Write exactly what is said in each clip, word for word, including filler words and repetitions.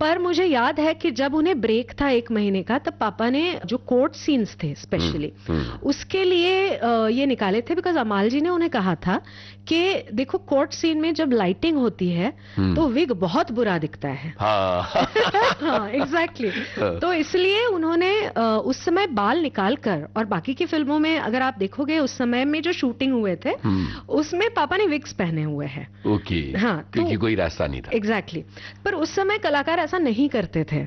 पर मुझे याद है कि जब उन्हें ब्रेक था एक महीने का, तब पापा ने जो कोर्ट सीन्स थे स्पेशली उसके लिए ये निकाले थे, बिकॉज अमाल जी ने उन्हें कहा था कि देखो कोर्ट सीन में जब लाइटिंग होती है तो विग बहुत बुरा दिखता है। हाँ, हाँ एग्जैक्टली। तो इसलिए उन्होंने उस समय बाल निकाल कर, और बाकी की फिल्मों में अगर आप देखोगे उस समय में जो शूटिंग हुए थे उसमें पापा ने विग्स पहने हुए हैं। ओके। हाँ, क्योंकि तो, कोई रास्ता नहीं था। Exactly exactly. पर उस समय कलाकार ऐसा नहीं करते थे,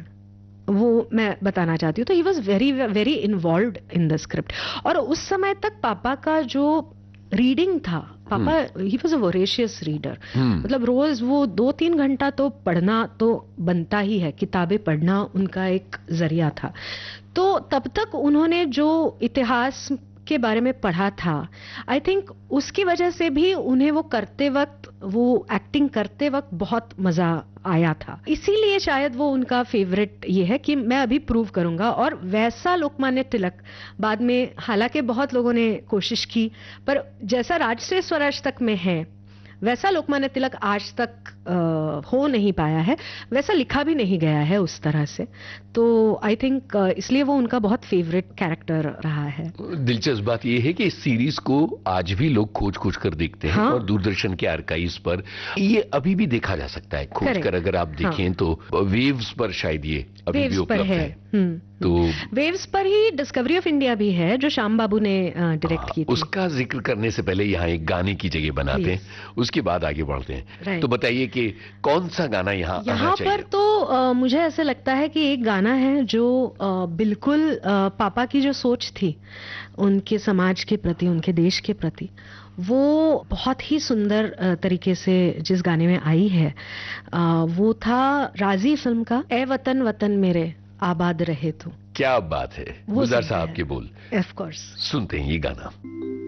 वो मैं बताना चाहती हूँ। तो he was very very involved in the script. और उस समय तक पापा का जो रीडिंग था, पापा he was a voracious reader. मतलब रोज वो दो तीन घंटा तो पढ़ना तो बनता ही है, किताबें पढ़ना उनका एक जरिया था। तो तब तक उन्होंने जो इतिहास के बारे में पढ़ा था, आई थिंक उसकी वजह से भी उन्हें वो करते वक्त, वो एक्टिंग करते वक्त बहुत मजा आया था। इसीलिए शायद वो उनका फेवरेट ये है कि मैं अभी प्रूव करूंगा। और वैसा लोकमान्य तिलक बाद में, हालांकि बहुत लोगों ने कोशिश की, पर जैसा राज से स्वराज तक में है वैसा लोकमान्य तिलक आज तक आ, हो नहीं पाया है, वैसा लिखा भी नहीं गया है उस तरह से। तो आई थिंक इसलिए वो उनका बहुत फेवरेट कैरेक्टर रहा है। दिलचस्प बात ये है कि इस सीरीज को आज भी लोग खोज खोज कर देखते हैं। हाँ? और दूरदर्शन के आर्काइव्स पर ये अभी भी देखा जा सकता है खोज कर। अगर आप देखें हाँ। तो वेव्स पर शायद ये अभी भी उपलब्ध है, है। तो वेव्स पर ही डिस्कवरी ऑफ इंडिया भी है जो श्याम बाबू ने डायरेक्ट की थी। उसका जिक्र करने से पहले यहाँ एक गाने की जगह बनाते हैं, उसके बाद आगे बढ़ते हैं। तो बताइए कि कौन सा गाना यहाँ यहाँ पर तो आ, मुझे ऐसे लगता है कि एक गाना है जो आ, बिल्कुल आ, पापा की जो सोच थी उनके समाज के प्रति, उनके देश के प्रति, वो बहुत ही सुंदर तरीके से जिस गाने में आई है, आ, वो था राजी फिल्म का ए वतन वतन मेरे आबाद रहे तू। क्या बात है, गुलजार साहब के बोल। ऑफ कोर्स सुनते हैं ये गाना।